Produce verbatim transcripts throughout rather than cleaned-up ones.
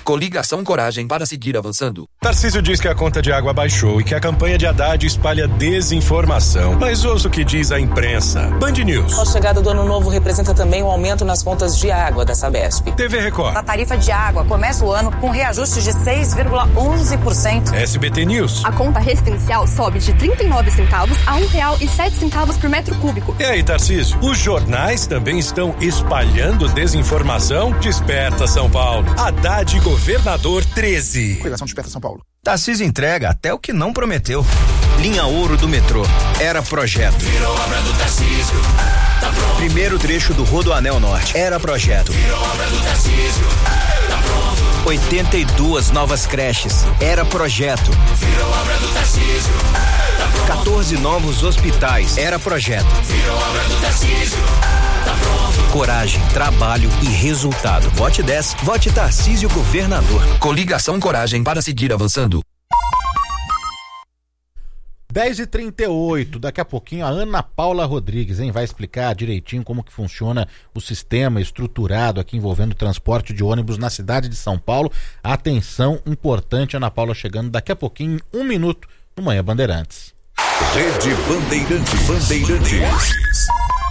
Coligação Coragem para seguir avançando. Tarcísio diz que a conta de água baixou e que a campanha de Haddad espalha desinformação. Mas ouça o que diz a imprensa. Band News. A chegada do ano novo representa também um aumento nas contas de água da Sabesp. T V Record. A tarifa de água começa o ano com reajuste de seis vírgula onze por cento. S B T News. A conta residencial sobe de trinta e nove centavos a um real e sete centavos por metro cúbico. E aí, Tarcísio? Os jornais também estão espalhando desinformação? Desperta, São Paulo. Haddad Governador treze. Coligação Desperta São Paulo. Tarcísio entrega até o que não prometeu. Linha Ouro do metrô. Era projeto. Virou obra do Tarcísio. Tá pronto. Primeiro trecho do Rodoanel Norte. Era projeto. Virou obra do Tarcísio. Tá pronto. oitenta e duas novas creches. Era projeto. Virou obra do Tarcísio. Tá pronto. quatorze novos hospitais. Era projeto. Virou obra do Tarcísio. Tá pronto. Coragem, trabalho e resultado. Vote dez, vote Tarcísio Governador. Coligação Coragem para seguir avançando. dez e trinta e oito, daqui a pouquinho a Ana Paula Rodrigues, hein, vai explicar direitinho como que funciona o sistema estruturado aqui envolvendo o transporte de ônibus na cidade de São Paulo. Atenção, importante, Ana Paula chegando daqui a pouquinho, um minuto, no Manhã Bandeirantes. Rede Bandeirantes. Bandeirantes.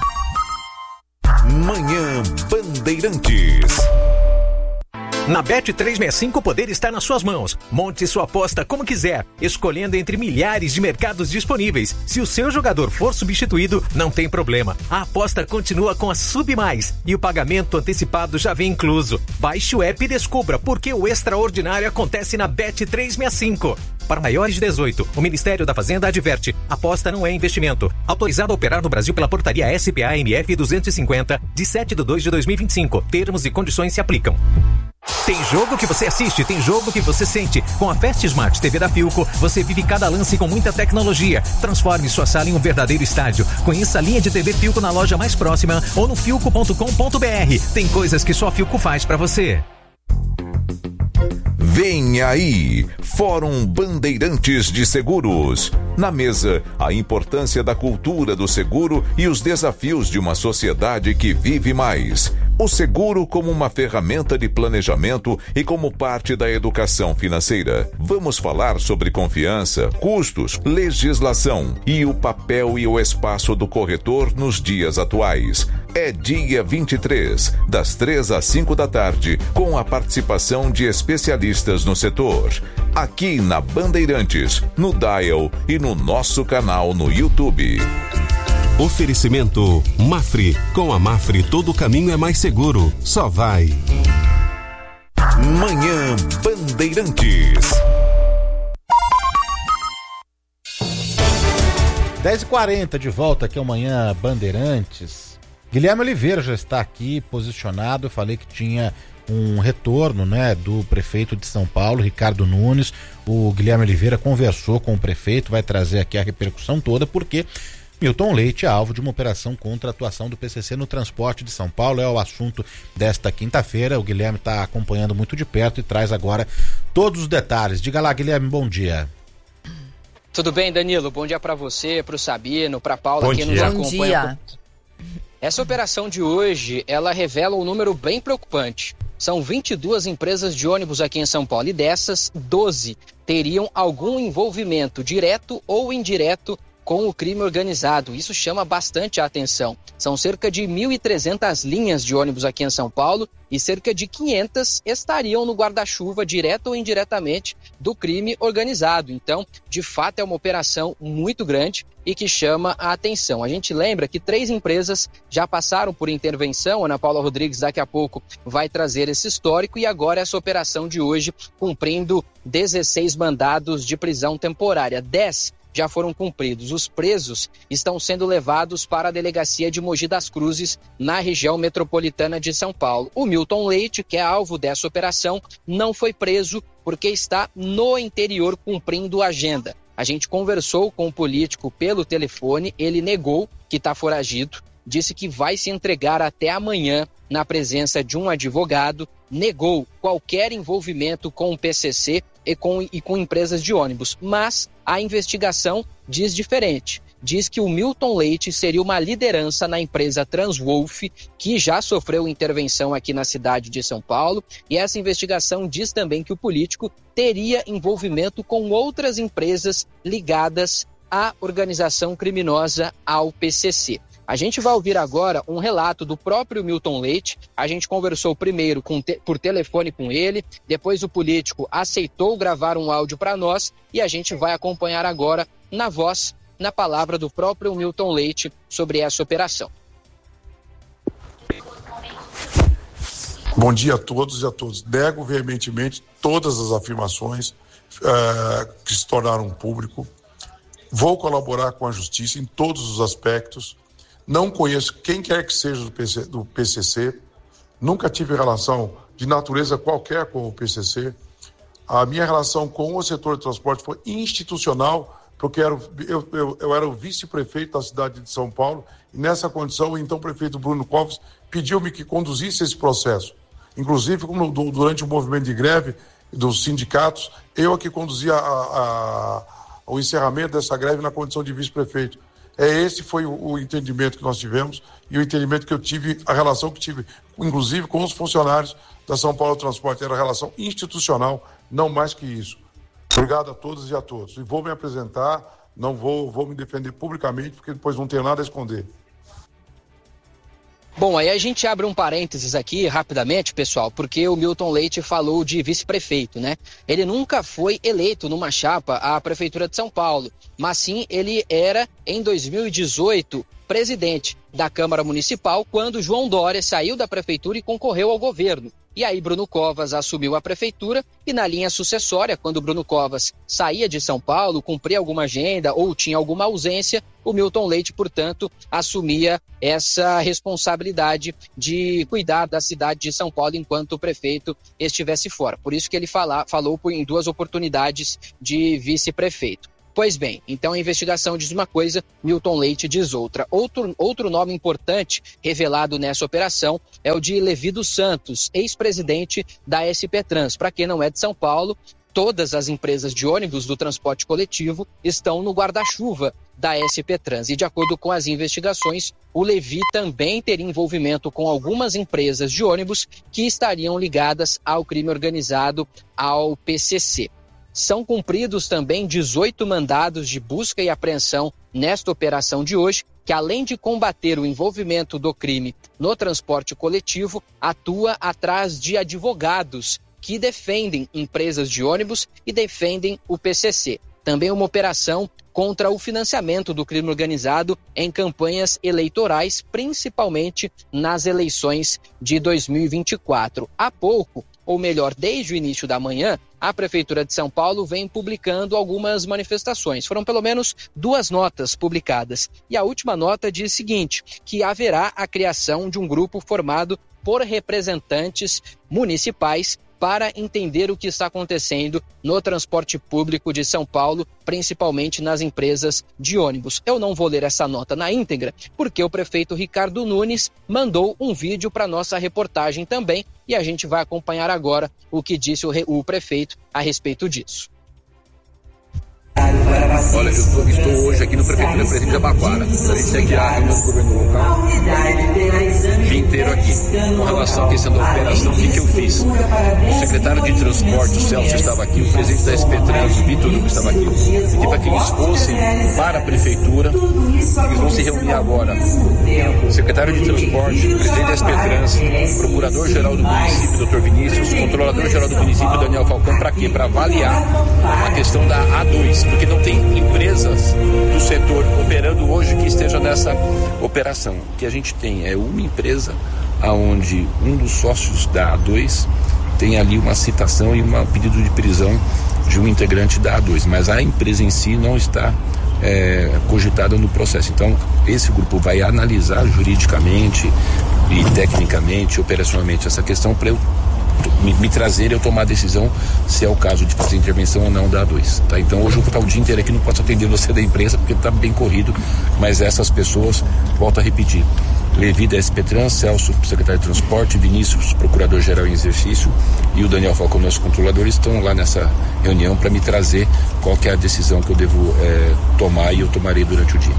Manhã Bandeirantes. Na Bet trezentos e sessenta e cinco o poder está nas suas mãos. Monte sua aposta como quiser, escolhendo entre milhares de mercados disponíveis. Se o seu jogador for substituído, não tem problema. A aposta continua com a Sub Mais e o pagamento antecipado já vem incluso. Baixe o app e descubra por que o extraordinário acontece na Bet trezentos e sessenta e cinco. Para maiores de dezoito, o Ministério da Fazenda adverte: aposta não é investimento. Autorizado a operar no Brasil pela portaria S P A M F duzentos e cinquenta, de sete de dois de dois mil e vinte e cinco. Termos e condições se aplicam. Tem jogo que você assiste, tem jogo que você sente. Com a Fast Smart T V da Philco, você vive cada lance com muita tecnologia. Transforme sua sala em um verdadeiro estádio. Conheça a linha de T V Philco na loja mais próxima ou no philco ponto com ponto b r. Tem coisas que só a Philco faz pra você. Vem aí, Fórum Bandeirantes de Seguros. Na mesa, a importância da cultura do seguro e os desafios de uma sociedade que vive mais. O seguro como uma ferramenta de planejamento e como parte da educação financeira. Vamos falar sobre confiança, custos, legislação e o papel e o espaço do corretor nos dias atuais. É dia vinte e três, das três às cinco da tarde, com a participação de especialistas no setor. Aqui na Bandeirantes, no Dial e no nosso canal no YouTube. Oferecimento Mafre. Com a Mafre todo caminho é mais seguro. Só vai. Manhã Bandeirantes. dez e quarenta de volta aqui ao Manhã Bandeirantes. Guilherme Oliveira já está aqui posicionado. Eu falei que tinha um retorno, né, do prefeito de São Paulo, Ricardo Nunes. O Guilherme Oliveira conversou com o prefeito, vai trazer aqui a repercussão toda, porque Milton Leite é alvo de uma operação contra a atuação do P C C no transporte de São Paulo. É o assunto desta quinta-feira. O Guilherme está acompanhando muito de perto e traz agora todos os detalhes. Diga lá, Guilherme, bom dia. Tudo bem, Danilo? Bom dia para você, para o Sabino, para a Paula, bom que dia. nos Bom acompanha. Dia. Essa operação de hoje, ela revela um número bem preocupante. São vinte e duas empresas de ônibus aqui em São Paulo e dessas, doze teriam algum envolvimento direto ou indireto com o crime organizado. Isso chama bastante a atenção. São cerca de mil e trezentas linhas de ônibus aqui em São Paulo e cerca de quinhentas estariam no guarda-chuva, direto ou indiretamente, do crime organizado. Então, de fato, é uma operação muito grande e que chama a atenção. A gente lembra que três empresas já passaram por intervenção. A Ana Paula Rodrigues daqui a pouco vai trazer esse histórico e agora essa operação de hoje cumprindo dezesseis mandados de prisão temporária. dez já foram cumpridos. Os presos estão sendo levados para a delegacia de Mogi das Cruzes, na região metropolitana de São Paulo. O Milton Leite, que é alvo dessa operação, não foi preso porque está no interior cumprindo a agenda. A gente conversou com o político pelo telefone, ele negou que está foragido, disse que vai se entregar até amanhã na presença de um advogado, negou qualquer envolvimento com o P C C e com, e com empresas de ônibus, mas a investigação diz diferente. diz que o Milton Leite seria uma liderança na empresa Transwolf, que já sofreu intervenção aqui na cidade de São Paulo, e essa investigação diz também que o político teria envolvimento com outras empresas ligadas à organização criminosa, ao P C C. A gente vai ouvir agora um relato do próprio Milton Leite. A gente conversou primeiro com te- por telefone com ele, depois o político aceitou gravar um áudio para nós e a gente vai acompanhar agora na voz, na palavra do próprio Milton Leite sobre essa operação. Bom dia a todos e a todos. Nego veementemente todas as afirmações uh, que se tornaram público. Vou colaborar com a justiça em todos os aspectos. Não conheço quem quer que seja do P C, do P C C, nunca tive relação de natureza qualquer com o P C C. A minha relação com o setor de transporte foi institucional, porque eu, eu, eu, eu era o vice-prefeito da cidade de São Paulo, e nessa condição o então prefeito Bruno Covas pediu-me que conduzisse esse processo. Inclusive, como durante o movimento de greve dos sindicatos, eu aqui conduzia a, a, o encerramento dessa greve na condição de vice-prefeito. É, esse foi o, o entendimento que nós tivemos e o entendimento que eu tive, a relação que tive, inclusive com os funcionários da São Paulo Transporte, era relação institucional, não mais que isso. Obrigado a todas e a todos. E vou me apresentar, não vou, vou me defender publicamente, porque depois não tenho nada a esconder. Bom, aí a gente abre um parênteses aqui rapidamente, pessoal, porque o Milton Leite falou de vice-prefeito, né? Ele nunca foi eleito numa chapa à Prefeitura de São Paulo, mas sim ele era, em dois mil e dezoito, presidente da Câmara Municipal, quando João Dória saiu da Prefeitura e concorreu ao governo. E aí Bruno Covas assumiu a prefeitura e na linha sucessória, quando Bruno Covas saía de São Paulo, cumpria alguma agenda ou tinha alguma ausência, o Milton Leite, portanto, assumia essa responsabilidade de cuidar da cidade de São Paulo enquanto o prefeito estivesse fora. Por isso que ele fala, falou em duas oportunidades de vice-prefeito. Pois bem, então a investigação diz uma coisa, Milton Leite diz outra. Outro, outro nome importante revelado nessa operação é o de Levi dos Santos, ex-presidente da S P Trans. Para quem não é de São Paulo, todas as empresas de ônibus do transporte coletivo estão no guarda-chuva da S P Trans. E de acordo com as investigações, o Levi também teria envolvimento com algumas empresas de ônibus que estariam ligadas ao crime organizado, ao P C C. São cumpridos também dezoito mandados de busca e apreensão nesta operação de hoje, que além de combater o envolvimento do crime no transporte coletivo, atua atrás de advogados que defendem empresas de ônibus e defendem o P C C. Também uma operação contra o financiamento do crime organizado em campanhas eleitorais, principalmente nas eleições de dois mil e vinte e quatro. Há pouco, ou melhor, desde o início da manhã, a Prefeitura de São Paulo vem publicando algumas manifestações. Foram pelo menos duas notas publicadas. E a última nota diz o seguinte, que haverá a criação de um grupo formado por representantes municipais para entender o que está acontecendo no transporte público de São Paulo, principalmente nas empresas de ônibus. Eu não vou ler essa nota na íntegra, porque o prefeito Ricardo Nunes mandou um vídeo para nossa reportagem também, e a gente vai acompanhar agora o que disse o, re... o prefeito a respeito disso. Olha, eu tô, estou hoje aqui no Prefeitura Presidente de Abaquara. A gente tem que ir à reunião do governo local. O dia inteiro aqui. Com relação à questão da operação, o que, que eu fiz? O secretário de Transporte, o Celso, estava aqui. O presidente da S P Trans, o Vitor Hugo, estava aqui. Pedi para que eles fossem para a Prefeitura. Eles vão se reunir agora. O secretário de Transporte, o presidente da S P Trans, o procurador-geral do município, doutor Vinícius, o controlador-geral do município, Daniel Falcão, para quê? Para avaliar a questão da A dois. Porque não tem empresas do setor operando hoje que esteja nessa operação. O que a gente tem é uma empresa onde um dos sócios da A dois tem ali uma citação e um pedido de prisão de um integrante da A dois, mas a empresa em si não está é, cogitada no processo. Então, esse grupo vai analisar juridicamente e tecnicamente, operacionalmente essa questão para eu Me, me trazer e eu tomar a decisão se é o caso de fazer intervenção ou não da A dois, tá? Então hoje eu vou estar o dia inteiro aqui, não posso atender você da imprensa porque está bem corrido, mas essas pessoas, volto a repetir, Levi da S P Trans, Celso, secretário de Transporte, Vinícius, procurador-geral em exercício, e o Daniel Falcão, nosso controlador, estão lá nessa reunião para me trazer qual que é a decisão que eu devo é, tomar e eu tomarei durante o dia.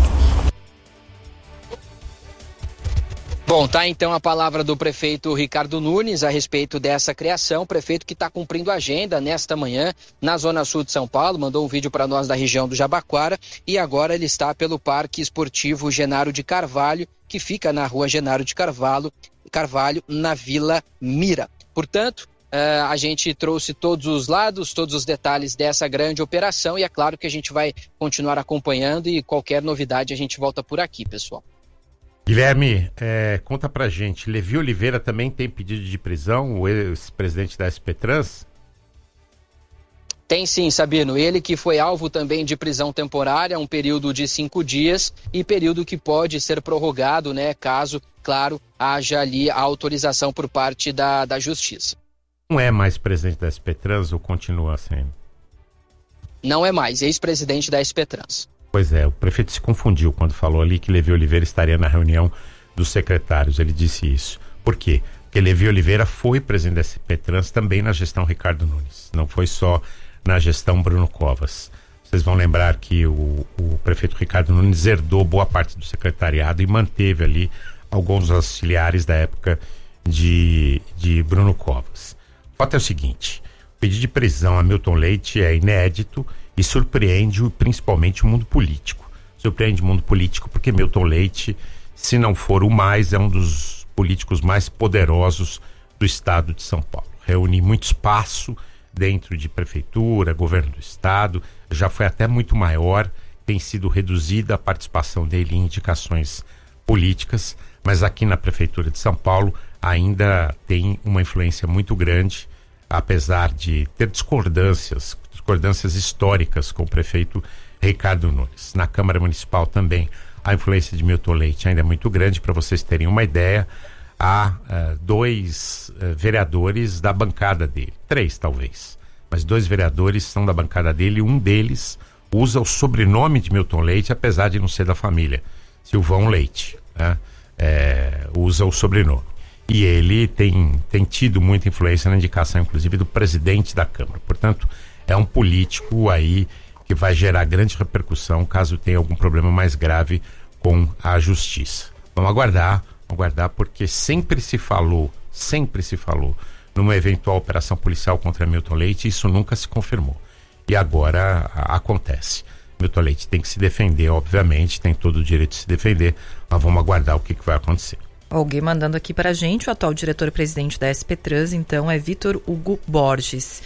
Bom, tá então a palavra do prefeito Ricardo Nunes a respeito dessa criação, prefeito que está cumprindo a agenda nesta manhã na Zona Sul de São Paulo, mandou um vídeo para nós da região do Jabaquara e agora ele está pelo Parque Esportivo Genaro de Carvalho, que fica na rua Genaro de Carvalho, Carvalho na Vila Mira. Portanto, uh, a gente trouxe todos os lados, todos os detalhes dessa grande operação e é claro que a gente vai continuar acompanhando e qualquer novidade a gente volta por aqui, pessoal. Guilherme, é, conta pra gente, Levi Oliveira também tem pedido de prisão, o ex-presidente da S P Trans? Tem sim, Sabino, ele que foi alvo também de prisão temporária, um período de cinco dias e período que pode ser prorrogado, né, caso, claro, haja ali a autorização por parte da, da Justiça. Não é mais presidente da S P Trans ou continua sendo? Não é mais, ex-presidente da S P Trans. Pois é, o prefeito se confundiu quando falou ali que Levi Oliveira estaria na reunião dos secretários, ele disse isso. Por quê? Porque Levi Oliveira foi presidente da S P Trans também na gestão Ricardo Nunes, não foi só na gestão Bruno Covas. Vocês vão lembrar que o, o prefeito Ricardo Nunes herdou boa parte do secretariado e manteve ali alguns auxiliares da época de, de Bruno Covas. O fato é o seguinte, o pedido de prisão a Milton Leite é inédito e surpreende principalmente o mundo político. Surpreende o mundo político porque Milton Leite, se não for o mais, é um dos políticos mais poderosos do estado de São Paulo. Reúne muito espaço dentro de prefeitura, governo do estado, já foi até muito maior, tem sido reduzida a participação dele em indicações políticas, mas aqui na prefeitura de São Paulo ainda tem uma influência muito grande, apesar de ter discordâncias, discordâncias históricas com o prefeito Ricardo Nunes. Na Câmara Municipal também a influência de Milton Leite ainda é muito grande. Para vocês terem uma ideia, há uh, dois uh, vereadores da bancada dele, três talvez, mas dois vereadores são da bancada dele, um deles usa o sobrenome de Milton Leite, apesar de não ser da família, Silvão Leite, né? É, usa o sobrenome. E ele tem, tem tido muita influência na indicação, inclusive, do presidente da Câmara. Portanto, é um político aí que vai gerar grande repercussão caso tenha algum problema mais grave com a justiça. Vamos aguardar, vamos aguardar, porque sempre se falou, sempre se falou numa eventual operação policial contra Milton Leite, e isso nunca se confirmou. E agora a, acontece. Milton Leite tem que se defender, obviamente, tem todo o direito de se defender, mas vamos aguardar o que, que vai acontecer. Alguém mandando aqui pra gente, o atual diretor-presidente da S P Trans, então, é Vitor Hugo Borges.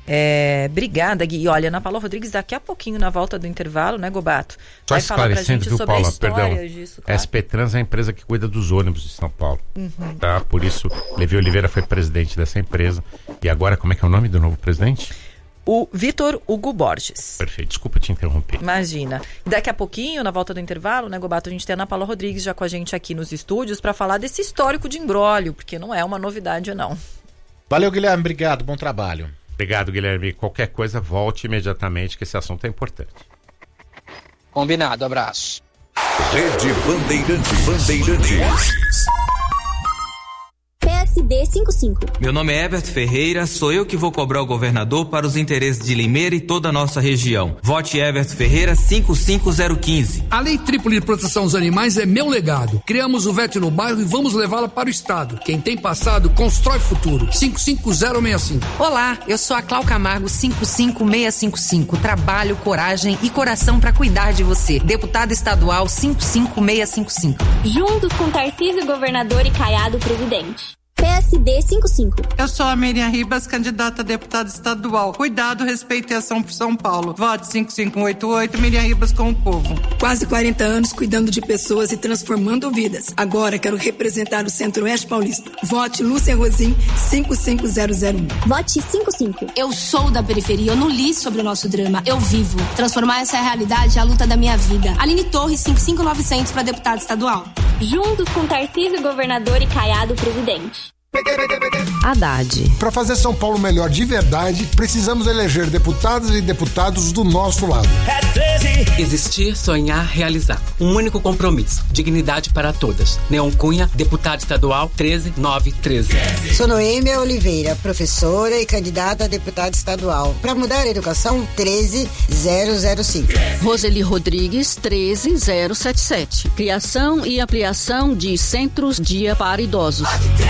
É, obrigada, Gui. E olha, Ana Paula Rodrigues, daqui a pouquinho, na volta do intervalo, né, Gobato? Só vai falar pra gente viu, sobre Paula, a história perdão. disso. Claro. S P Trans é a empresa que cuida dos ônibus de São Paulo. Uhum. Tá? Por isso, Levi Oliveira foi presidente dessa empresa. E agora, como é que é o nome do novo presidente? O Vitor Hugo Borges. Perfeito, desculpa te interromper. Imagina. E daqui a pouquinho, na volta do intervalo, né, Gobato, a gente tem a Ana Paula Rodrigues já com a gente aqui nos estúdios para falar desse histórico de imbróglio, porque não é uma novidade, não. Valeu, Guilherme, obrigado, bom trabalho. Obrigado, Guilherme. Qualquer coisa, volte imediatamente, que esse assunto é importante. Combinado, abraço. Rede Bandeirantes. Bandeirantes. P S D cinquenta e cinco. Meu nome é Herbert Ferreira, sou eu que vou cobrar o governador para os interesses de Limeira e toda a nossa região. Vote Herbert Ferreira cinco cinco zero um cinco. A Lei Trípoli de Proteção aos Animais é meu legado. Criamos o VET no bairro e vamos levá-la para o estado. Quem tem passado, constrói futuro. cinco cinco zero seis cinco. Olá, eu sou a Clau Camargo cinco cinco seis cinco cinco. Trabalho, coragem e coração para cuidar de você. Deputada estadual cinco cinco seis cinco cinco. Juntos com Tarcísio, governador, e Caiado, presidente. P S D cinquenta e cinco. Eu sou a Miriam Ribas, candidata a deputada estadual. Cuidado, respeito e ação por São Paulo. Vote cinco cinco oito oito, Miriam Ribas com o povo. Quase quarenta anos cuidando de pessoas e transformando vidas. Agora quero representar o Centro-Oeste Paulista. Vote Lúcia Rosim, cinco cinco zero zero um. Vote cinquenta e cinco. Eu sou da periferia, eu não li sobre o nosso drama, eu vivo. Transformar essa realidade é a luta da minha vida. Aline Torres, cinco cinco nove zero zero para deputada estadual. Juntos com Tarcísio, governador, e Caiado, presidente. Haddad. Para fazer São Paulo melhor de verdade, precisamos eleger deputadas e deputados do nosso lado. É treze. Existir, sonhar, realizar. Um único compromisso. Dignidade para todas. Neon Cunha, deputado estadual treze nove treze. Sou Noêmia Oliveira, professora e candidata a deputada estadual. Para mudar a educação, treze zero zero cinco. Roseli Rodrigues, treze zero sete sete. Criação e ampliação de centros dia para idosos.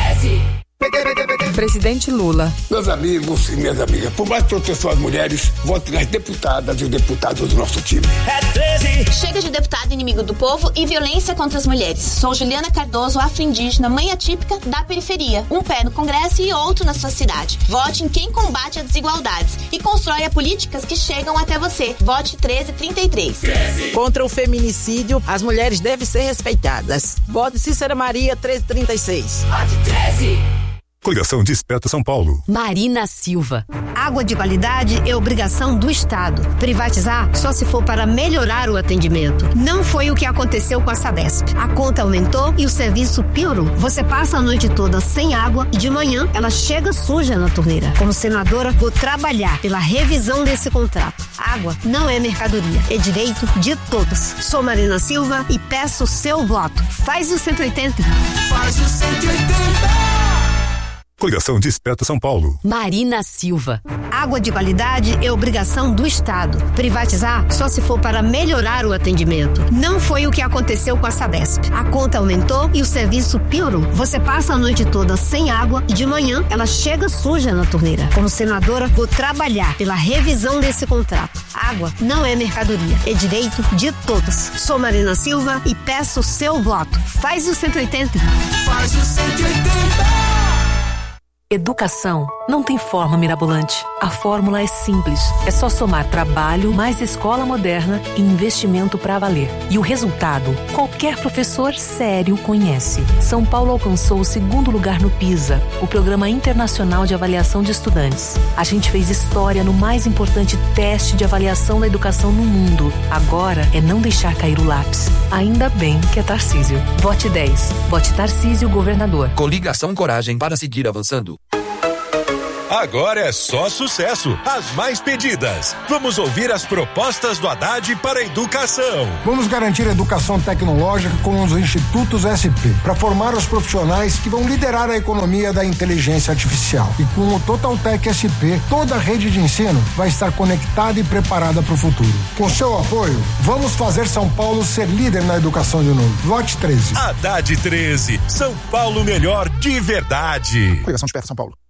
Presidente Lula. Meus amigos e minhas amigas, por mais proteção às mulheres, vote nas deputadas e os deputados do nosso time. É treze. Chega de deputado inimigo do povo e violência contra as mulheres. Sou Juliana Cardoso, afro-indígena, mãe atípica da periferia. Um pé no Congresso e outro na sua cidade. Vote em quem combate as desigualdades e constrói políticas que chegam até você. Vote treze trinta e três. treze. Contra o feminicídio, as mulheres devem ser respeitadas. Vote Cícera Maria treze trinta e seis. Vote treze. Coligação Desperta São Paulo. Marina Silva. Água de qualidade é obrigação do Estado. Privatizar só se for para melhorar o atendimento. Não foi o que aconteceu com a Sabesp. A conta aumentou e o serviço piorou. Você passa a noite toda sem água e de manhã ela chega suja na torneira. Como senadora, vou trabalhar pela revisão desse contrato. Água não é mercadoria, é direito de todos. Sou Marina Silva e peço o seu voto. Faz o cento e oitenta. Faz o cento e oitenta. Coligação Desperta São Paulo. Marina Silva. Água de qualidade é obrigação do Estado. Privatizar só se for para melhorar o atendimento. Não foi o que aconteceu com a Sabesp. A conta aumentou e o serviço piorou. Você passa a noite toda sem água e de manhã ela chega suja na torneira. Como senadora, vou trabalhar pela revisão desse contrato. Água não é mercadoria, é direito de todos. Sou Marina Silva e peço o seu voto. Faz o cento e oitenta. Faz o cento e oitenta. Educação não tem forma mirabolante. A fórmula é simples. É só somar trabalho, mais escola moderna e investimento para valer. E o resultado, qualquer professor sério conhece. São Paulo alcançou o segundo lugar no PISA, o Programa Internacional de Avaliação de Estudantes. A gente fez história no mais importante teste de avaliação da educação no mundo. Agora é não deixar cair o lápis. Ainda bem que é Tarcísio. Vote dez. Vote Tarcísio, governador. Coligação Coragem para seguir avançando. Agora é só sucesso. As mais pedidas. Vamos ouvir as propostas do Haddad para a educação. Vamos garantir a educação tecnológica com os institutos S P, para formar os profissionais que vão liderar a economia da inteligência artificial. E com o Totaltec S P, toda a rede de ensino vai estar conectada e preparada para o futuro. Com seu apoio, vamos fazer São Paulo ser líder na educação de novo. Vote treze. Haddad treze. São Paulo melhor de verdade. Coligação Desperta São Paulo.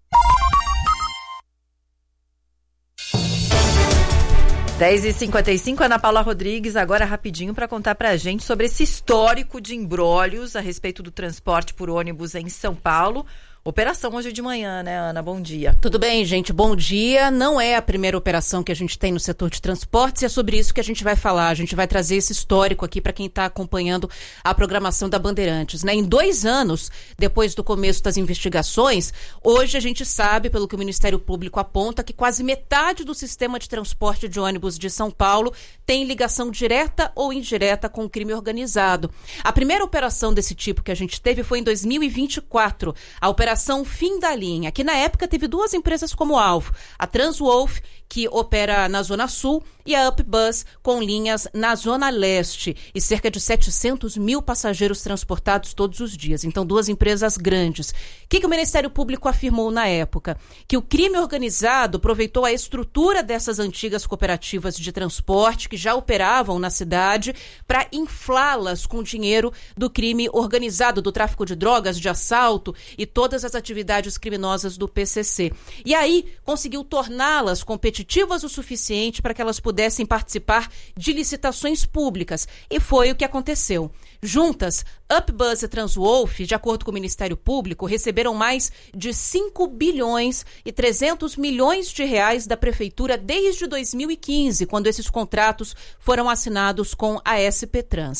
dez e cinquenta e cinco, Ana Paula Rodrigues, agora rapidinho para contar para a gente sobre esse histórico de imbrólios a respeito do transporte por ônibus em São Paulo. Operação hoje de manhã, né, Ana? Bom dia. Tudo bem, gente? Bom dia. Não é a primeira operação que a gente tem no setor de transportes e é sobre isso que a gente vai falar. A gente vai trazer esse histórico aqui para quem está acompanhando a programação da Bandeirantes, né? Em dois anos, depois do começo das investigações, hoje a gente sabe, pelo que o Ministério Público aponta, que quase metade do sistema de transporte de ônibus de São Paulo tem ligação direta ou indireta com o crime organizado. A primeira operação desse tipo que a gente teve foi em dois mil e vinte e quatro, a operação Fim da Linha, que na época teve duas empresas como alvo, a Transwolf, que opera na Zona Sul, e a Upbus, com linhas na Zona Leste, e cerca de setecentos mil passageiros transportados todos os dias. Então, duas empresas grandes. O que, que o Ministério Público afirmou na época? Que o crime organizado aproveitou a estrutura dessas antigas cooperativas de transporte que já operavam na cidade para inflá-las com dinheiro do crime organizado, do tráfico de drogas, de assalto e todas as atividades criminosas do P C C. E aí, conseguiu torná-las competitivas o suficiente para que elas pudessem participar de licitações públicas. E foi o que aconteceu. Juntas, Upbus e Transwolf, de acordo com o Ministério Público, receberam mais de cinco bilhões e trezentos milhões de reais da Prefeitura desde dois mil e quinze, quando esses contratos foram assinados com a S P Trans.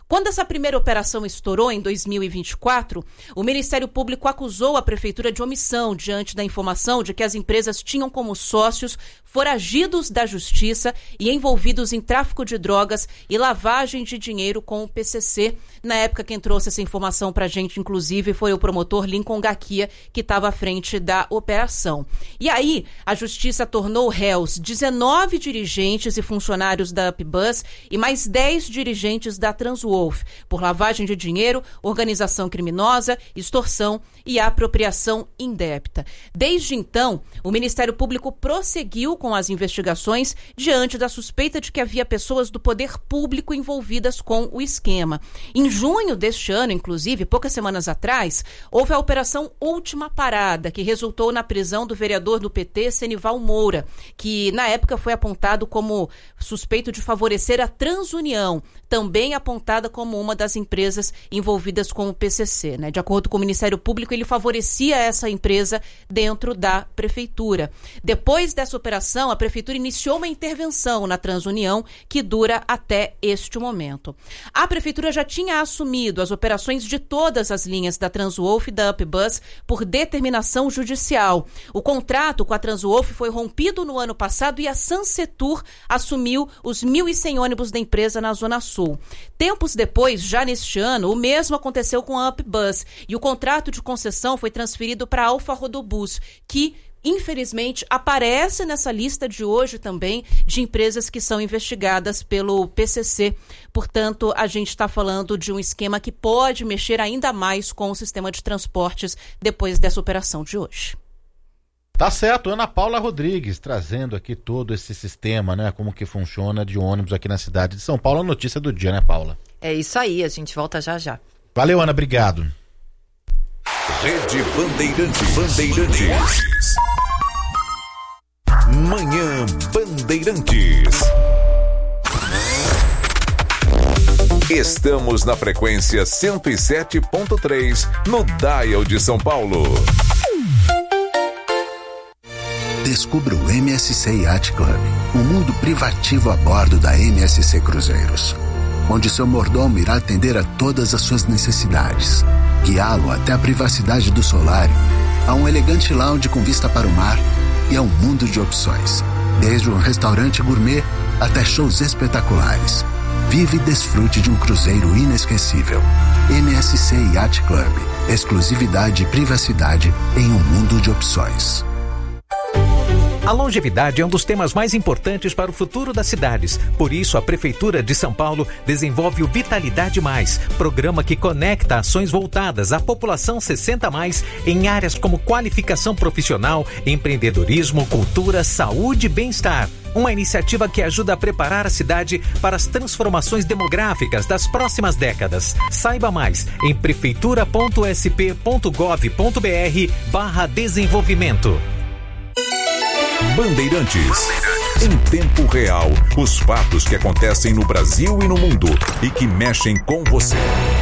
Quando essa primeira operação estourou em dois mil e vinte e quatro, o Ministério Público acusou a Prefeitura de omissão diante da informação de que as empresas tinham como sócios foragidos da justiça e envolvidos em tráfico de drogas e lavagem de dinheiro com o P C C. Na época, quem trouxe essa informação para a gente, inclusive, foi o promotor Lincoln Gaquia, que estava à frente da operação. E aí, a Justiça tornou réus dezenove dirigentes e funcionários da UpBus e mais dez dirigentes da Transwolf por lavagem de dinheiro, organização criminosa, extorsão e apropriação indébita. Desde então, o Ministério Público prosseguiu com as investigações diante da suspeita de que havia pessoas do poder público envolvidas com o esquema. Em junho deste ano, inclusive, poucas semanas atrás, houve a Operação Última Parada, que resultou na prisão do vereador do P T, Senival Moura, que na época foi apontado como suspeito de favorecer a Transunião, também apontada como uma das empresas envolvidas com o P C C. Né? De acordo com o Ministério Público, ele favorecia essa empresa dentro da Prefeitura. Depois dessa operação, a Prefeitura iniciou uma intervenção na Transunião que dura até este momento. A Prefeitura já tinha assumido as operações de todas as linhas da Transwolf e da UpBus por determinação judicial. O contrato com a Transwolf foi rompido no ano passado e a Sansetur assumiu os mil e cem ônibus da empresa na Zona Sul. Tempos depois, já neste ano, o mesmo aconteceu com a UpBus e o contrato de concessão foi transferido para a Alfa Rodobus, que infelizmente, aparece nessa lista de hoje também de empresas que são investigadas pelo P C C. Portanto, a gente está falando de um esquema que pode mexer ainda mais com o sistema de transportes depois dessa operação de hoje. Tá certo, Ana Paula Rodrigues, trazendo aqui todo esse sistema, né? Como que funciona de ônibus aqui na cidade de São Paulo. A notícia do dia, né, Paula? É isso aí, a gente volta já já. Valeu, Ana, obrigado. Rede Bandeirantes. Bandeirantes. Manhã Bandeirantes. Estamos na frequência cento e sete ponto três no Dial de São Paulo. Descubra o M S C Yacht Club, um mundo privativo a bordo da M S C Cruzeiros, onde seu mordomo irá atender a todas as suas necessidades, guiá-lo até a privacidade do solário, a um elegante lounge com vista para o mar e a um mundo de opções, desde um restaurante gourmet até shows espetaculares. Vive e desfrute de um cruzeiro inesquecível. M S C Yacht Club, exclusividade e privacidade em um mundo de opções. A longevidade é um dos temas mais importantes para o futuro das cidades. Por isso, a Prefeitura de São Paulo desenvolve o Vitalidade Mais, programa que conecta ações voltadas à população sessenta mais em áreas como qualificação profissional, empreendedorismo, cultura, saúde e bem-estar. Uma iniciativa que ajuda a preparar a cidade para as transformações demográficas das próximas décadas. Saiba mais em prefeitura.sp.gov.br barra desenvolvimento. Bandeirantes. Em tempo real, os fatos que acontecem no Brasil e no mundo e que mexem com você.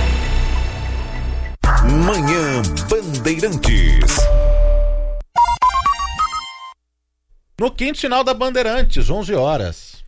Manhã Bandeirantes. No quinto sinal da Bandeirantes, onze horas.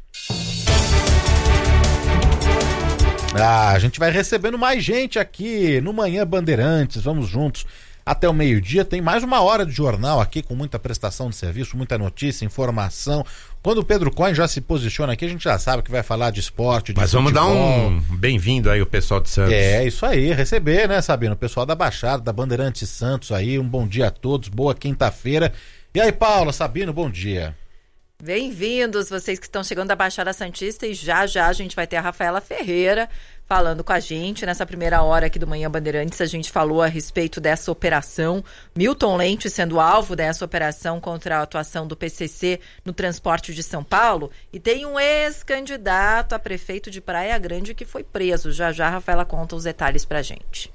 Ah, a gente vai recebendo mais gente aqui no Manhã Bandeirantes. Vamos juntos até o meio-dia. Tem mais uma hora de jornal aqui com muita prestação de serviço, muita notícia, informação. Quando o Pedro Cohen já se posiciona aqui, a gente já sabe que vai falar de esporte, de Mas vamos futebol. dar um bem-vindo aí o pessoal de Santos. É, isso aí, receber, né, Sabino? O pessoal da Baixada, da Bandeirantes Santos aí, um bom dia a todos, boa quinta-feira. E aí, Paula, Sabino, bom dia. Bem-vindos, vocês que estão chegando da Baixada Santista, e já já a gente vai ter a Rafaela Ferreira falando com a gente. Nessa primeira hora aqui do Manhã Bandeirantes, a gente falou a respeito dessa operação, Milton Leite sendo alvo dessa operação contra a atuação do P C C no transporte de São Paulo, e tem um ex-candidato a prefeito de Praia Grande que foi preso. Já já a Rafaela conta os detalhes pra gente.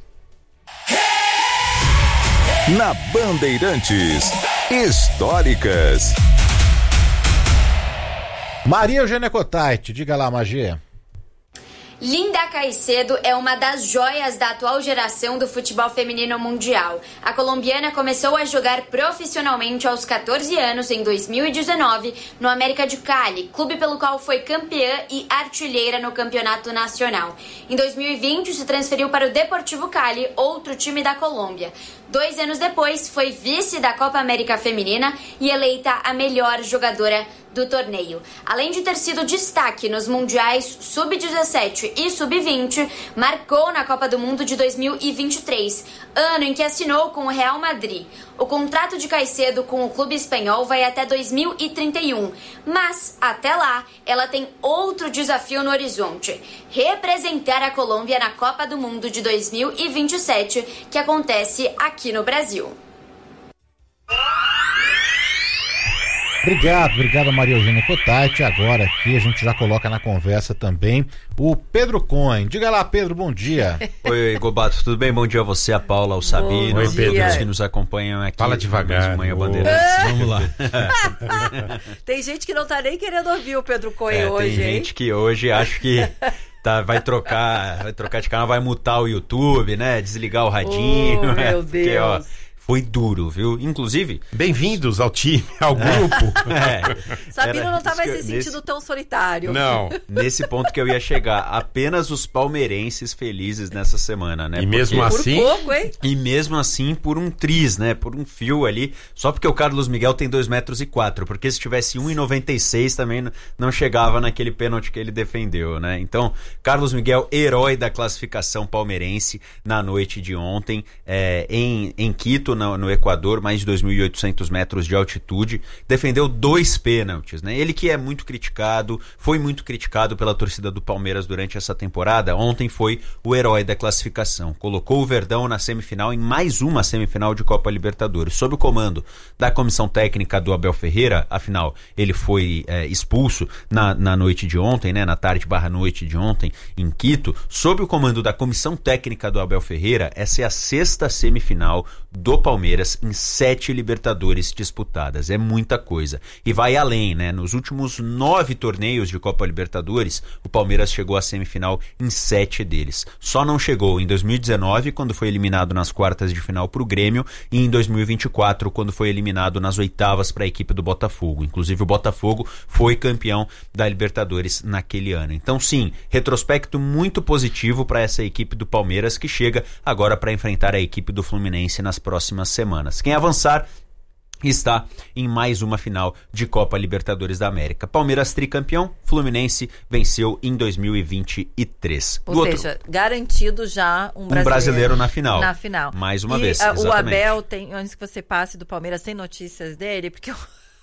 Na Bandeirantes, históricas. Maria Eugênia Cotait, diga lá, Magia. Linda Caicedo é uma das joias da atual geração do futebol feminino mundial. A colombiana começou a jogar profissionalmente aos catorze anos em dois mil e dezenove no América de Cali, clube pelo qual foi campeã e artilheira no campeonato nacional. Em dois mil e vinte se transferiu para o Deportivo Cali, outro time da Colômbia. Dois anos depois foi vice da Copa América Feminina e eleita a melhor jogadora do torneio. Além de ter sido destaque nos mundiais sub dezessete e sub vinte, marcou na Copa do Mundo de dois mil e vinte e três, ano em que assinou com o Real Madrid. O contrato de Caicedo com o clube espanhol vai até dois mil e trinta e um, mas até lá ela tem outro desafio no horizonte: representar a Colômbia na Copa do Mundo de dois mil e vinte e sete, que acontece aqui no Brasil. Obrigado, obrigado Maria Eugênia Cotati. Agora aqui a gente já coloca na conversa também o Pedro Cohen. Diga lá, Pedro, bom dia. Oi, Gobato, tudo bem? Bom dia a você, a Paula, o Sabino, Oi, Pedro, os que nos acompanham aqui. Fala devagar. Manhã Bandeirantes. Vamos lá. Tem gente que não tá nem querendo ouvir o Pedro Cohen é, hoje, tem hein? gente que hoje acho que tá, vai trocar, vai trocar de canal, vai mutar o YouTube, né? Desligar o radinho. Oh, né? meu Porque, Deus. ó, foi duro, viu? Inclusive... Bem-vindos ao time, ao grupo. É. Sabino Era não tá mais eu, se sentindo nesse... tão solitário. Não. Nesse ponto que eu ia chegar. Apenas os palmeirenses felizes nessa semana, né? E mesmo porque... assim... Por pouco, hein? E mesmo assim por um triz, né? Por um fio ali. Só porque o Carlos Miguel tem dois metros e quatro. Porque se tivesse um e noventa e seis também não chegava naquele pênalti que ele defendeu, né? Então, Carlos Miguel, herói da classificação palmeirense na noite de ontem, é, em, em Quito, no, no Equador, mais de dois mil e oitocentos metros de altitude, defendeu dois pênaltis, né? Ele que é muito criticado, foi muito criticado pela torcida do Palmeiras durante essa temporada, ontem foi o herói da classificação. Colocou o Verdão na semifinal, em mais uma semifinal de Copa Libertadores, sob o comando da comissão técnica do Abel Ferreira. Afinal, ele foi é, expulso na, na noite de ontem, né? Na tarde barra noite de ontem, em Quito, sob o comando da comissão técnica do Abel Ferreira. Essa é a sexta semifinal do Palmeiras em sete Libertadores disputadas. É muita coisa. E vai além, né? Nos últimos nove torneios de Copa Libertadores, o Palmeiras chegou à semifinal em sete deles. Só não chegou em dois mil e dezenove, quando foi eliminado nas quartas de final para o Grêmio, e em dois mil e vinte e quatro, quando foi eliminado nas oitavas para a equipe do Botafogo. Inclusive, o Botafogo foi campeão da Libertadores naquele ano. Então, sim, retrospecto muito positivo para essa equipe do Palmeiras, que chega agora para enfrentar a equipe do Fluminense nas próximas semanas. Quem avançar está em mais uma final de Copa Libertadores da América. Palmeiras tricampeão, Fluminense venceu em dois mil e vinte e três. Ou Do seja, outro, garantido já um brasileiro, um brasileiro na final. Na final. Mais uma e, vez, a, exatamente. o Abel tem, antes que você passe do Palmeiras, tem notícias dele? Porque eu...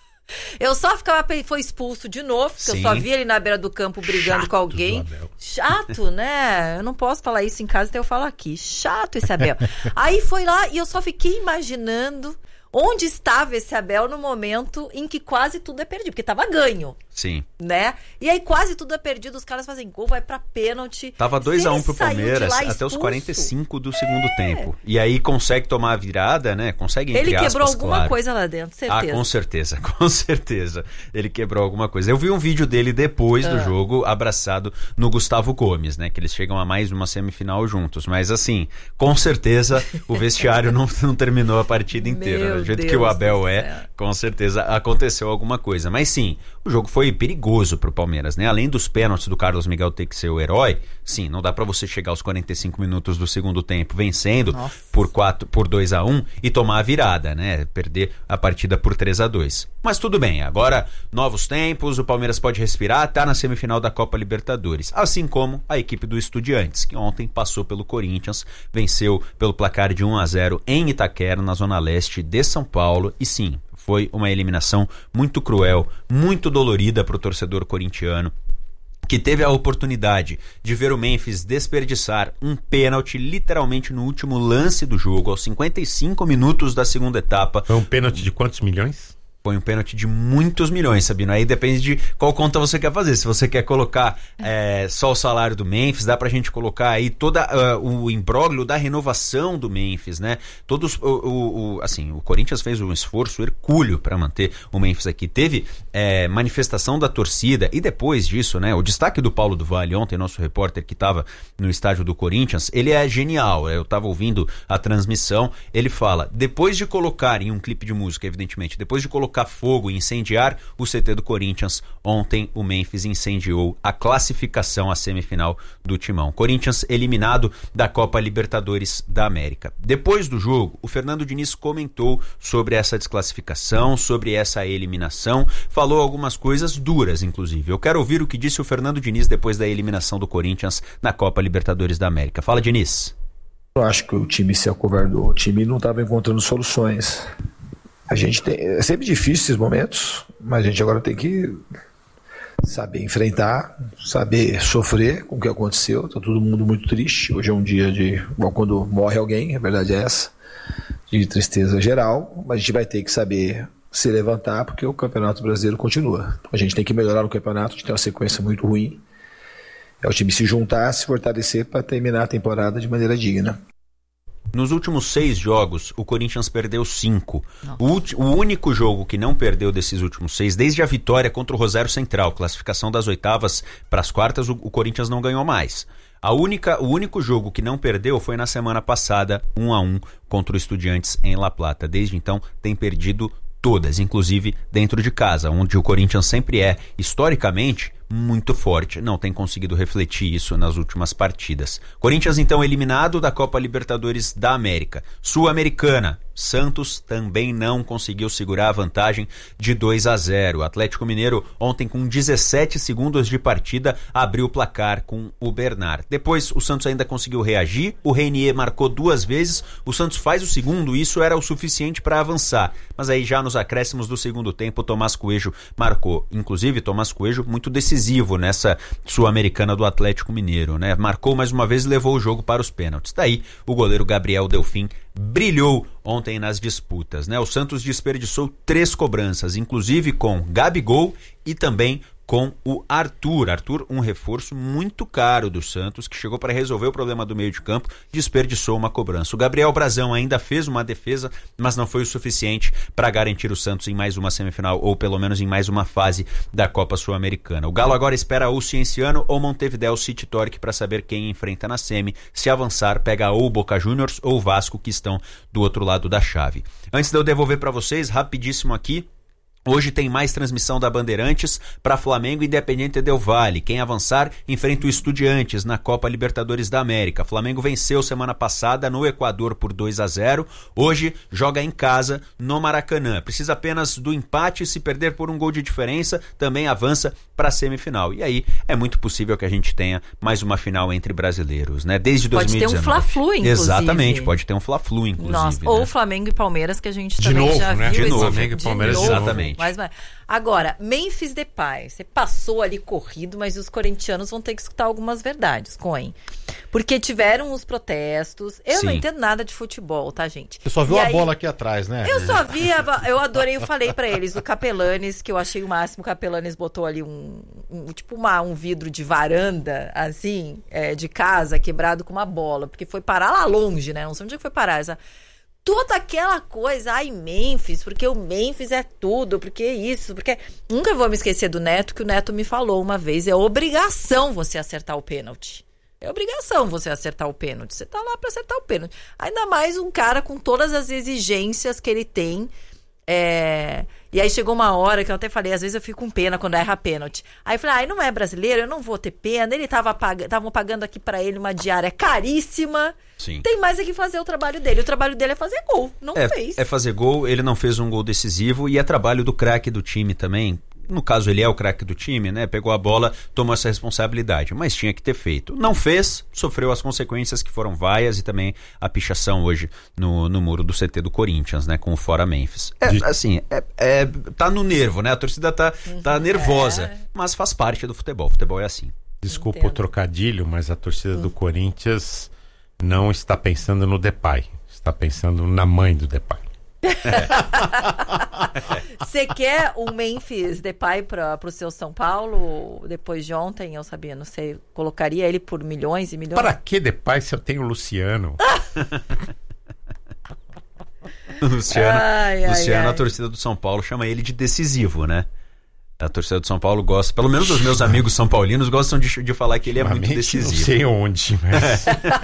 Eu só ficava, foi expulso de novo, porque Sim. eu só via ele na beira do campo brigando Chato com alguém. Chato, né? Eu não posso falar isso em casa, então eu falo aqui. Chato esse Abel. Aí foi lá e eu só fiquei imaginando onde estava esse Abel no momento em que quase tudo é perdido, porque tava ganho. Sim. Né? E aí quase tudo é perdido, os caras fazem gol, vai pra pênalti. Tava dois a um pro Palmeiras até os quarenta e cinco do é. segundo tempo. E aí consegue tomar a virada, né? Consegue, entre Ele aspas, quebrou alguma claro. coisa lá dentro, certeza. Ah, com certeza, com certeza. Ele quebrou alguma coisa. Eu vi um vídeo dele depois ah. do jogo, abraçado no Gustavo Gomes, né? Que eles chegam a mais uma semifinal juntos. Mas assim, com certeza o vestiário não, não terminou a partida inteira. Meu Do jeito Deus que o Abel é, céu. Com certeza aconteceu alguma coisa. Mas sim, o jogo foi perigoso pro Palmeiras, né? Além dos pênaltis do Carlos Miguel ter que ser o herói, sim, não dá pra você chegar aos quarenta e cinco minutos do segundo tempo vencendo Nossa. por quatro, por dois a um e tomar a virada, né? Perder a partida por três a dois. Mas tudo bem, agora novos tempos, o Palmeiras pode respirar, tá na semifinal da Copa Libertadores, assim como a equipe do Estudiantes, que ontem passou pelo Corinthians, venceu pelo placar de um a zero em Itaquera, na zona leste de São Paulo, e sim, foi uma eliminação muito cruel, muito dolorida para o torcedor corintiano, que teve a oportunidade de ver o Memphis desperdiçar um pênalti literalmente no último lance do jogo, aos cinquenta e cinco minutos da segunda etapa. Foi um pênalti de quantos milhões? põe um pênalti de muitos milhões, Sabino. Aí depende de qual conta você quer fazer. Se você quer colocar é, só o salário do Memphis, dá pra gente colocar aí todo uh, o imbróglio da renovação do Memphis, né? Todos, o, o, o, assim, o Corinthians fez um esforço hercúleo para manter o Memphis aqui. Teve é, manifestação da torcida e depois disso, né? O destaque do Paulo do Vale ontem, nosso repórter que estava no estádio do Corinthians, ele é genial. Eu estava ouvindo a transmissão, ele fala, depois de colocar em um clipe de música, evidentemente, depois de colocar fogo e incendiar o C T do Corinthians, ontem o Memphis incendiou a classificação à semifinal do Timão. Corinthians eliminado da Copa Libertadores da América. Depois do jogo, o Fernando Diniz comentou sobre essa desclassificação, sobre essa eliminação, falou algumas coisas duras, inclusive. Eu quero ouvir o que disse o Fernando Diniz depois da eliminação do Corinthians na Copa Libertadores da América. Fala, Diniz. Eu acho que o time se acovardou, o time não estava encontrando soluções. A gente tem, é sempre difícil esses momentos, mas a gente agora tem que saber enfrentar, saber sofrer com o que aconteceu. Tá todo mundo muito triste. Hoje é um dia de, bom, quando morre alguém, a verdade é essa, de tristeza geral, mas a gente vai ter que saber se levantar, porque o Campeonato Brasileiro continua. A gente tem que melhorar o campeonato, a gente tem uma sequência muito ruim. É o time se juntar, se fortalecer para terminar a temporada de maneira digna. Nos últimos seis jogos, o Corinthians perdeu cinco. O, o único jogo que não perdeu desses últimos seis, desde a vitória contra o Rosário Central, classificação das oitavas para as quartas, o, o Corinthians não ganhou mais. A única, o único jogo que não perdeu foi na semana passada, um a um, contra o Estudiantes em La Plata. Desde então, tem perdido todas, inclusive dentro de casa, onde o Corinthians sempre é, historicamente, muito forte. Não tem conseguido refletir isso nas últimas partidas. Corinthians, então, eliminado da Copa Libertadores da América. Sul-Americana, Santos também não conseguiu segurar a vantagem de dois a zero. O Atlético Mineiro, ontem com dezessete segundos de partida, abriu o placar com o Bernard. Depois, o Santos ainda conseguiu reagir. O Reinier marcou duas vezes. O Santos faz o segundo, e isso era o suficiente para avançar. Mas aí, já nos acréscimos do segundo tempo, o Tomás Coelho marcou. Inclusive, Tomás Coelho muito decisivo nessa Sul-Americana do Atlético Mineiro, né? Marcou mais uma vez e levou o jogo para os pênaltis. Daí, o goleiro Gabriel Delfim brilhou ontem nas disputas, né? O Santos desperdiçou três cobranças, inclusive com Gabigol e também com o Arthur. Arthur, um reforço muito caro do Santos, que chegou para resolver o problema do meio de campo, desperdiçou uma cobrança. O Gabriel Brazão ainda fez uma defesa, mas não foi o suficiente para garantir o Santos em mais uma semifinal, ou pelo menos em mais uma fase da Copa Sul-Americana. O Galo agora espera ou Cienciano ou Montevideo City Torque para saber quem enfrenta na semi. Se avançar, pega ou o Boca Juniors ou o Vasco, que estão do outro lado da chave. Antes de eu devolver para vocês, rapidíssimo aqui, hoje tem mais transmissão da Bandeirantes para Flamengo e Independiente Del Valle. Quem avançar enfrenta o Estudiantes na Copa Libertadores da América. Flamengo venceu semana passada no Equador por dois a zero. Hoje joga em casa no Maracanã. Precisa apenas do empate. Se perder por um gol de diferença, também avança para a semifinal. E aí é muito possível que a gente tenha mais uma final entre brasileiros, né? Desde dois mil e dezenove. Pode ter um Fla-Flu, inclusive. Exatamente, pode ter um Fla-Flu, inclusive. Nossa, né? Ou Flamengo e Palmeiras, que a gente de também novo, já né? viu. De novo, Flamengo e Palmeiras, exatamente. Mas, mas, agora, Memphis Depay, você passou ali corrido, mas os corintianos vão ter que escutar algumas verdades, Coen. Porque tiveram os protestos. Eu Sim. não entendo nada de futebol, tá, gente? Você só viu e a aí, bola aqui atrás, né? Eu só vi, a, eu adorei, eu falei pra eles, o Capelanes, que eu achei o máximo, o Capelanes botou ali um, um tipo uma, um vidro de varanda, assim, é, de casa, quebrado com uma bola, porque foi parar lá longe, né? Não sei onde é que foi parar essa... Toda aquela coisa, ai, Memphis, porque o Memphis é tudo, porque isso, porque... Nunca vou me esquecer do Neto, que o Neto me falou uma vez, é obrigação você acertar o pênalti. É obrigação você acertar o pênalti. Você tá lá pra acertar o pênalti. Ainda mais um cara com todas as exigências que ele tem. É... E aí chegou uma hora que eu até falei, às vezes eu fico com pena quando erra pênalti. Aí eu falei, ai, não é brasileiro, eu não vou ter pena. Ele tava pag... estavam pagando aqui pra ele uma diária caríssima. Sim. Tem mais é que fazer o trabalho dele. O trabalho dele é fazer gol, não é, fez. É fazer gol, ele não fez um gol decisivo e é trabalho do craque do time também. No caso, ele é o craque do time, né? Pegou a bola, tomou essa responsabilidade, mas tinha que ter feito. Não fez, sofreu as consequências que foram vaias e também a pichação hoje no, no muro do C T do Corinthians, né? Com o fora Memphis. É, De... assim, é, é, tá no nervo, né? A torcida tá, uhum, tá nervosa, é. mas faz parte do futebol. O futebol é assim. Desculpa Entendo. o trocadilho, mas a torcida uhum. do Corinthians não está pensando no Depay. Está pensando na mãe do Depay. Você quer um Memphis Depay para o seu São Paulo depois de ontem? Eu sabia, não sei, colocaria ele por milhões e milhões? Para que Depay se eu tenho o Luciano? Luciano, Ai, Luciano ai, a torcida do São Paulo chama ele de decisivo, né? A torcida do São Paulo gosta, pelo menos os meus amigos são paulinos gostam de, de falar que ele é muito decisivo. Não sei onde, mas...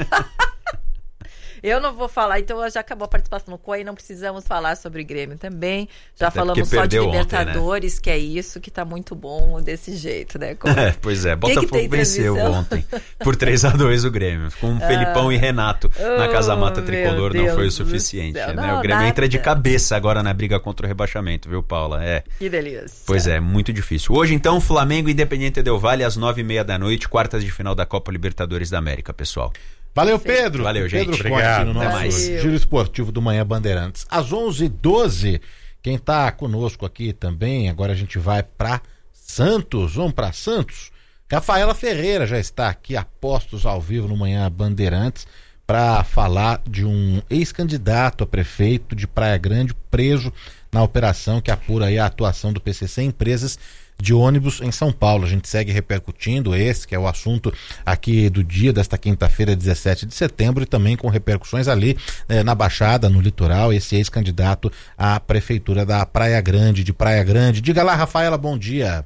Eu não vou falar, então já acabou a participação no C O I, não precisamos falar sobre o Grêmio também. Já Até falamos só de Libertadores, ontem, né? Que é isso, que tá muito bom desse jeito, né? Como... É, pois é, Botafogo venceu ontem por três a dois o Grêmio. Com ah, Felipão e Renato na Casa Mata Tricolor não foi o suficiente, né? Não, o Grêmio nada. Entra de cabeça agora na briga contra o rebaixamento, viu, Paula? É. Que delícia. Pois é, muito difícil. Hoje, então, Flamengo e Independiente Del Valle às nove e meia da noite, quartas de final da Copa Libertadores da América, pessoal. Valeu, Pedro. Valeu, gente. Pedro Obrigado. Conte, no nosso Valeu. Giro Esportivo do Manhã Bandeirantes. Às onze e doze, quem está conosco aqui também, agora a gente vai para Santos. Vamos para Santos. Rafaela Ferreira já está aqui, a postos ao vivo no Manhã Bandeirantes, para falar de um ex-candidato a prefeito de Praia Grande preso na operação que apura aí a atuação do P C C em empresas de ônibus em São Paulo. A gente segue repercutindo esse, que é o assunto aqui do dia desta quinta-feira, dezessete de setembro, e também com repercussões ali eh, na Baixada, no litoral, esse ex-candidato à prefeitura da Praia Grande, de Praia Grande. Diga lá, Rafaela, bom dia.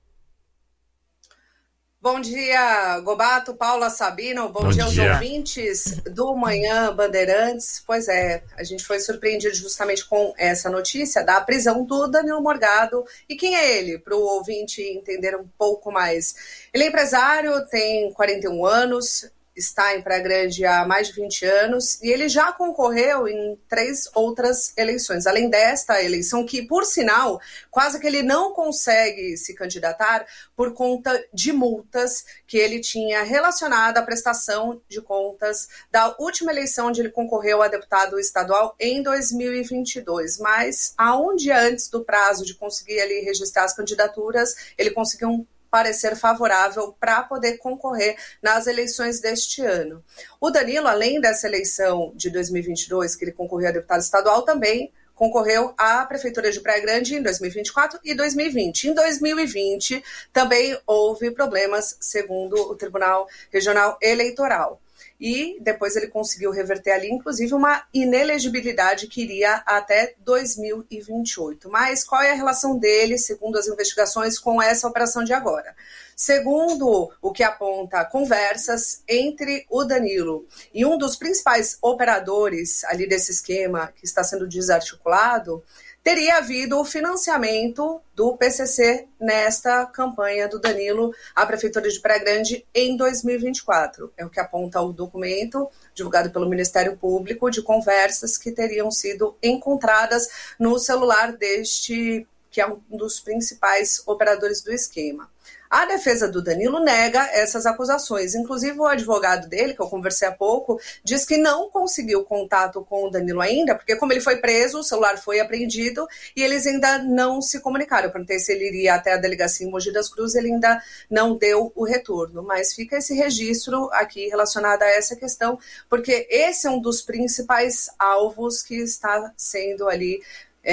Bom dia, Gobato, Paula, Sabino, bom, bom dia aos dia. ouvintes do Manhã Bandeirantes. Pois é, a gente foi surpreendido justamente com essa notícia da prisão do Danilo Morgado. E quem é ele? Para o ouvinte entender um pouco mais. Ele é empresário, tem quarenta e um anos, está em Praia Grande há mais de vinte anos e ele já concorreu em três outras eleições, além desta eleição que, por sinal, quase que ele não consegue se candidatar por conta de multas que ele tinha relacionada à prestação de contas da última eleição onde ele concorreu a deputado estadual em dois mil e vinte e dois, mas a um dia antes do prazo de conseguir ali registrar as candidaturas, ele conseguiu um parecer favorável para poder concorrer nas eleições deste ano. O Danilo, além dessa eleição de dois mil e vinte e dois, que ele concorreu a deputado estadual, também concorreu à Prefeitura de Praia Grande em dois mil e vinte e quatro e dois mil e vinte. Em dois mil e vinte, também houve problemas, segundo o Tribunal Regional Eleitoral. E depois ele conseguiu reverter ali, inclusive, uma inelegibilidade que iria até dois mil e vinte e oito. Mas qual é a relação dele, segundo as investigações, com essa operação de agora? Segundo o que aponta conversas entre o Danilo e um dos principais operadores ali desse esquema que está sendo desarticulado, teria havido o financiamento do P C C nesta campanha do Danilo à Prefeitura de Praia Grande em dois mil e vinte e quatro. É o que aponta o documento divulgado pelo Ministério Público de conversas que teriam sido encontradas no celular deste, que é um dos principais operadores do esquema. A defesa do Danilo nega essas acusações. Inclusive, o advogado dele, que eu conversei há pouco, diz que não conseguiu contato com o Danilo ainda, porque como ele foi preso, o celular foi apreendido e eles ainda não se comunicaram. Eu perguntei se ele iria até a delegacia em Mogi das Cruzes, ele ainda não deu o retorno. Mas fica esse registro aqui relacionado a essa questão, porque esse é um dos principais alvos que está sendo ali